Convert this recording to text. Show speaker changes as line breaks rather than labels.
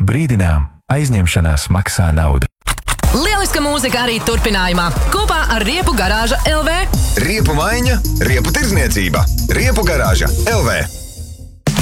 Brīdinām, aizņemšanās maksā naudu.
Lieliska mūzika arī turpinājumā. Kopā ar Riepu garāža LV.
Riepu maiņa, riepu tirdzniecība. Riepu garāža LV.